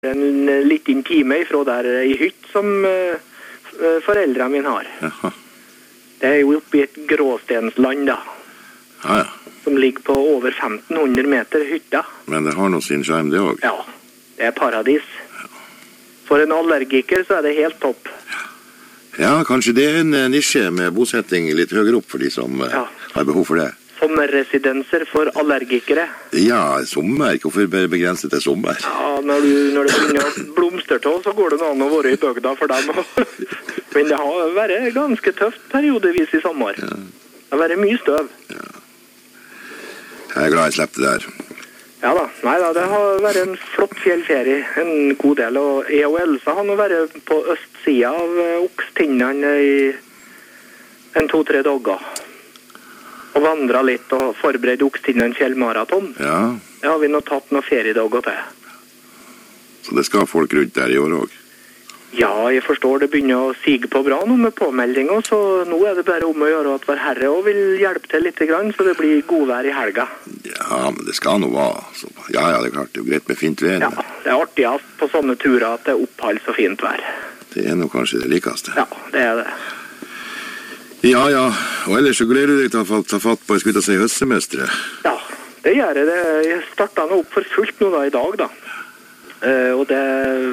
en liten time ifra der I hytt som foreldrene mine har. Jaha. Det jo oppe I et gråstensland da. Ja, ja. Som ligger på over 1500 meter hytta. Men det har noe sin skjerm det også. Ja, det paradis. For en allergiker så det helt topp. Ja, kanskje det en nisje med bosetting litt høyere opp for de som har behov for det. Sommerresidenser for allergikere. Ja, sommer. Hvorfor begrenset til sommer? Ja, når det begynner å blomstertå, så går det noe an å være I bøgda for dem. Men det har vært ganske tøft periodevis I sommer. Ja. Det har vært mye støv. Ja. Jeg glad jeg slapp det der. Ja da, nei da, det har vært en flott fjellferie, en god del, og jeg og Elsa har nå vært på østsida av Okstinnene I en 2-3 dager. Og vandret litt og forberedt Okstinnene fjellmaraton. Ja. Det har vi nå tatt noen feriedager til. Så det skal folk rundt der I år også? Ja, jeg forstår det begynner å sige på bra nå med påmeldinger, så nå det bare om å gjøre at hver herre også vil hjelpe til litt grann, så det blir godvær I helga. Ja, men det skal nå være. Så, ja, det klart, det jo greit med fint vær. Ja, det artigast på sånne turer at det oppholder så fint vær. Det nå kanskje det likeste. Ja, det det. Ja, ja, og ellers så gleder du deg til å ta fatt på, jeg skulle ta si høstsemesteret. Ja, det gjør jeg. Jeg startet nå opp for fullt nå da I dag da. Og det...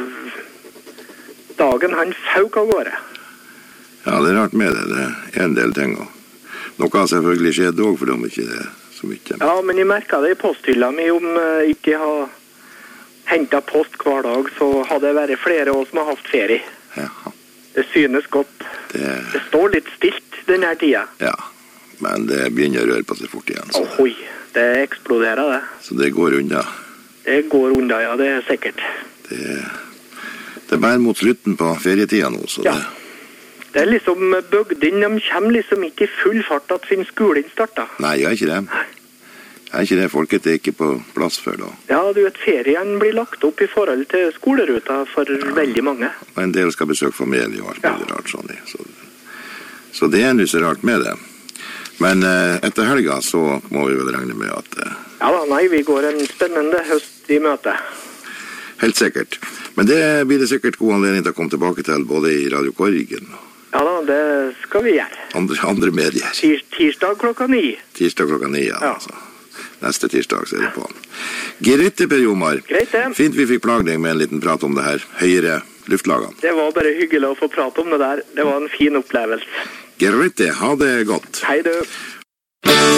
Dagen han fauk av gårde. Ja, det rart med det. Det en del ting. Noe har selvfølgelig skjedd også, for de ikke det så mye. Ja, men jeg merket det I posthylla mi om ikke jeg har hentet post hver dag, så hadde det vært flere år som har haft ferie. Ja. Det synes godt. Det står litt stilt denne tida. Ja, men det begynner å røre på seg fort igjen. Så. Oi, det eksploderer det. Så det går unna. Det går unna, ja, det sikkert. Det bare mot slutten på ferietida nå, så ja. Det liksom bygden, de kommer liksom ikke I full fart at sin skolen startet. Nei, jeg ikke det. Jeg ikke det. Folket ikke på plass før da. Ja, du vet, ferien blir lagt opp I forhold til skoleruta for veldig mange. Og en del skal besøke familie og alt mulig rart sånn. Så det noe så rart med det. Men etter helga så må vi vel regne med at... Ja da, nei, vi går en spennende høst I møte. Helt sikkert. Men det blir det sikkert god anledning til å komme tilbake til, både I Radio Korgen. Ja da, det skal vi gjøre. Andre medier. Tirsdag klokka 9. Tirsdag klokka 9, ja. Altså. Neste tirsdag så det på. Greit, Per Jomar. Greit det. Fint vi fikk plage deg med en liten prat om det her høyere luftlagene. Det var bare hyggelig å få prate om det der. Det var en fin opplevelse. Greit det. Ha det godt. Hei du.